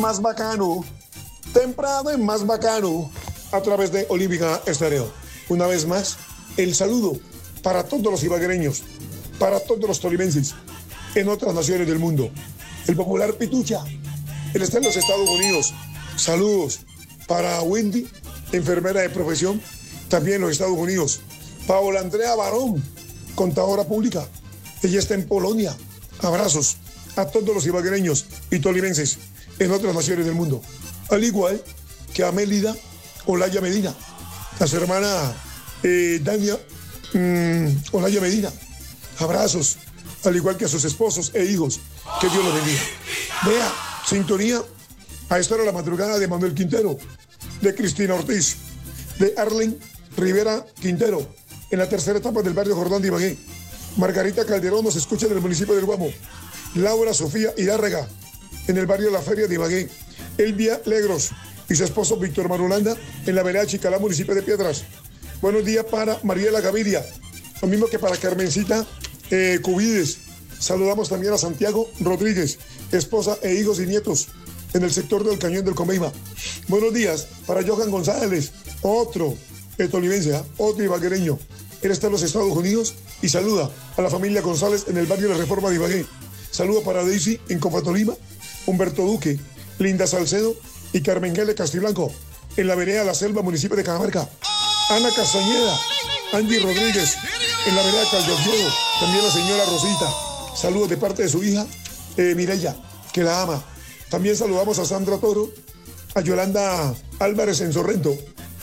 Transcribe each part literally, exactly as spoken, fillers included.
Más bacano, temprano y más bacano, a través de Olímpica Estéreo. Una vez más, el saludo para todos los ibaguereños, para todos los tolimenses, en otras naciones del mundo. El popular Pitucha, él está en los Estados Unidos. Saludos para Wendy, enfermera de profesión, también en los Estados Unidos. Paola Andrea Barón, contadora pública, ella está en Polonia. Abrazos a todos los ibaguereños y tolimenses en otras naciones del mundo. Al igual que a Mélida Olaya Medina, a su hermana eh, Dania mmm, Olaya Medina. Abrazos, al igual que a sus esposos e hijos. Que Dios los bendiga. Vea, sintonía a esta hora la madrugada de Manuel Quintero, de Cristina Ortiz, de Arlen Rivera Quintero, en la tercera etapa del barrio Jordán de Ibagué. Margarita Calderón nos escucha del municipio del Guamo. Laura Sofía Hidárrega, en el barrio La Feria de Ibagué. Elvia Legros y su esposo Víctor Marulanda, en la vereda Chicalá, municipio de Piedras. Buenos días para Mariela Gaviria, lo mismo que para Carmencita eh, Cubides. Saludamos también a Santiago Rodríguez, esposa e hijos y nietos, en el sector del Cañón del Comeima. Buenos días para Johan González, otro eh, tolimense, ¿eh? otro ibaguereño. Él está en los Estados Unidos y saluda a la familia González en el barrio La Reforma de Ibagué. Saludo para Daisy en Confatolima, Humberto Duque, Linda Salcedo y Carmen Gele Castiblanco, en la vereda La Selva, municipio de Cajamarca. Ana Castañeda, Andy Rodríguez, en la vereda Caldeofiego, también la señora Rosita. Saludos de parte de su hija, eh, Mireya, que la ama. También saludamos a Sandra Toro, a Yolanda Álvarez en Sorrento,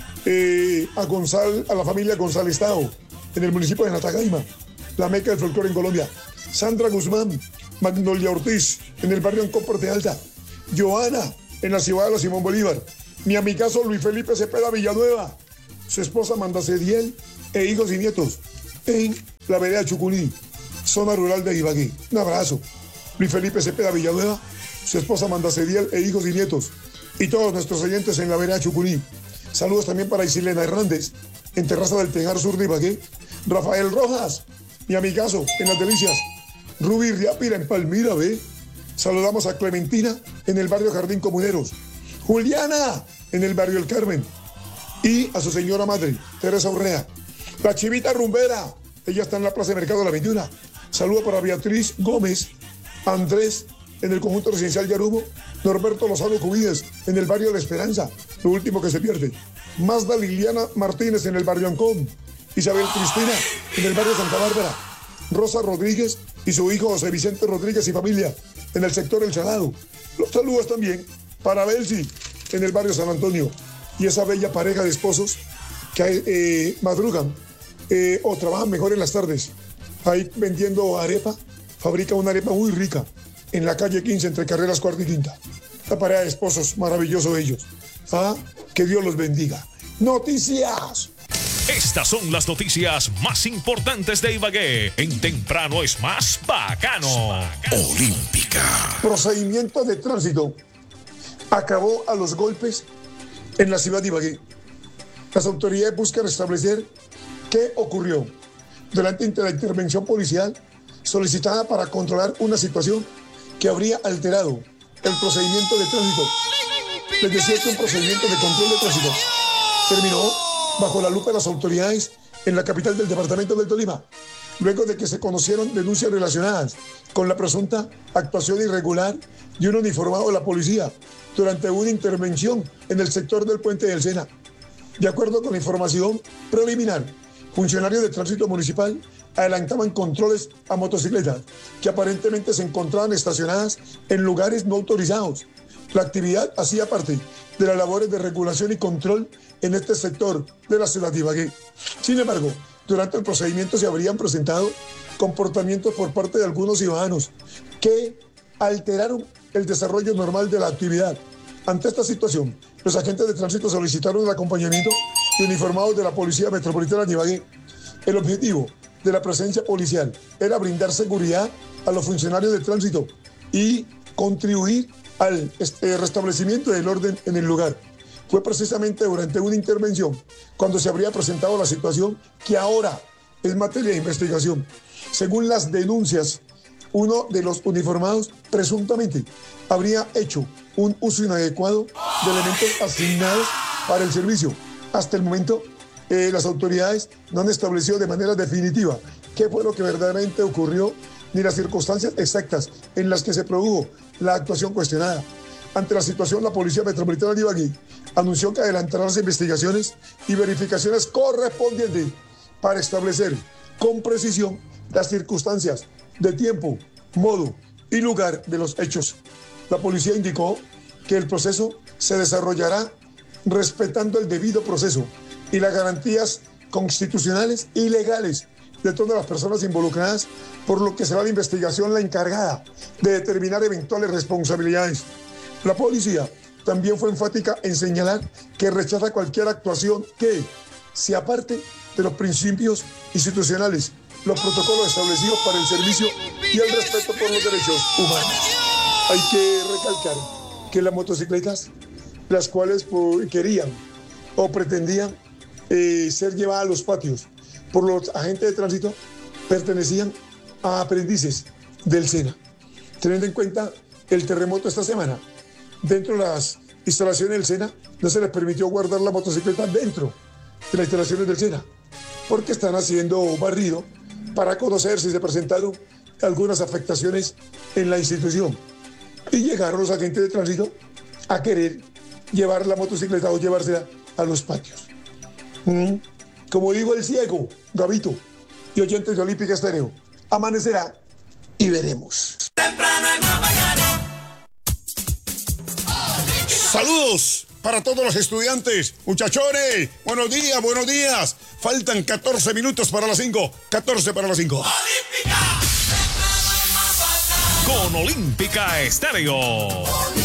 eh, a, Gonzal, a la familia González Tao, en el municipio de Natagaima, la meca del folclore en Colombia. Sandra Guzmán, Magnolia Ortiz, en el barrio Ancón Porte Alta. Joana, en la ciudad de la Simón Bolívar. Mi amigazo Luis Felipe Cepeda Villanueva, su esposa Manda Cediel e hijos y nietos, en la vereda Chucuní, zona rural de Ibagué. Un abrazo. Luis Felipe Cepeda Villanueva, su esposa Manda Cediel e hijos y nietos, y todos nuestros oyentes en la vereda Chucuní. Saludos también para Isilena Hernández, en Terraza del Tejar Sur de Ibagué. Rafael Rojas, mi amigazo, en Las Delicias. Ruby Riápira en Palmira, ¿ve? Saludamos a Clementina en el barrio Jardín Comuneros. Juliana en el barrio El Carmen. Y a su señora madre, Teresa Urrea. La Chivita Rumbera, ella está en la Plaza de Mercado de la veintiuna. Saludo para Beatriz Gómez, Andrés en el conjunto residencial Yarumo, Norberto Lozano Cubides en el barrio La Esperanza, lo último que se pierde. Mazda Liliana Martínez en el barrio Ancón. Isabel Cristina en el barrio Santa Bárbara. Rosa Rodríguez y su hijo José Vicente Rodríguez y familia en el sector El Salado. Los saludos también para Belsi en el barrio San Antonio y esa bella pareja de esposos que eh, madrugan eh, o trabajan mejor en las tardes ahí vendiendo arepa. Fabrica una arepa muy rica en la calle quince entre carreras cuarta y quinta. La pareja de esposos, maravilloso ellos. ¿Ah? Que Dios los bendiga. Noticias. Estas son las noticias más importantes de Ibagué. En Temprano es más bacano. Olímpica. Procedimiento de tránsito acabó a los golpes en la ciudad de Ibagué. Las autoridades buscan establecer qué ocurrió durante la intervención policial solicitada para controlar una situación que habría alterado el procedimiento de tránsito. Les decía que un procedimiento de control de tránsito terminó bajo la lupa de las autoridades en la capital del departamento del Tolima, luego de que se conocieron denuncias relacionadas con la presunta actuación irregular de un uniformado de la policía durante una intervención en el sector del Puente del Sena. De acuerdo con la información preliminar, funcionarios de tránsito municipal adelantaban controles a motocicletas que aparentemente se encontraban estacionadas en lugares no autorizados. La actividad hacía parte de las labores de regulación y control en este sector de la ciudad de Ibagué. Sin embargo, durante el procedimiento se habrían presentado comportamientos por parte de algunos ciudadanos que alteraron el desarrollo normal de la actividad. Ante esta situación, los agentes de tránsito solicitaron el acompañamiento de uniformados de la Policía Metropolitana de Ibagué. El objetivo de la presencia policial era brindar seguridad a los funcionarios de tránsito y contribuir al este, restablecimiento del orden en el lugar. Fue precisamente durante una intervención cuando se habría presentado la situación que ahora es materia de investigación. Según las denuncias, uno de los uniformados presuntamente habría hecho un uso inadecuado de elementos asignados para el servicio. Hasta el momento, eh, las autoridades no han establecido de manera definitiva qué fue lo que verdaderamente ocurrió ni las circunstancias exactas en las que se produjo la actuación cuestionada. Ante la situación, la Policía Metropolitana de Ibagué anunció que adelantará las investigaciones y verificaciones correspondientes para establecer con precisión las circunstancias de tiempo, modo y lugar de los hechos. La policía indicó que el proceso se desarrollará respetando el debido proceso y las garantías constitucionales y legales de todas las personas involucradas, por lo que será la investigación la encargada de determinar eventuales responsabilidades. La policía también fue enfática en señalar que rechaza cualquier actuación que se aparte de los principios institucionales, los protocolos establecidos para el servicio y el respeto por los derechos humanos. Hay que recalcar que las motocicletas, las cuales querían o pretendían eh, ser llevadas a los patios por los agentes de tránsito, pertenecían a aprendices del SENA. Teniendo en cuenta el terremoto esta semana, dentro de las instalaciones del SENA no se les permitió guardar la motocicleta dentro de las instalaciones del SENA, porque están haciendo barrido para conocer si se presentaron algunas afectaciones en la institución. Y llegaron los agentes de tránsito a querer llevar la motocicleta o llevársela a los patios. Mm. Como digo el ciego, Gabito, y oyentes de Olímpica Estéreo, amanecerá y veremos. Temprano en Mabacano. Saludos para todos los estudiantes, muchachones, buenos días, buenos días. Faltan catorce minutos para las cinco, catorce para las cinco. Olímpica. Con Olímpica Estéreo.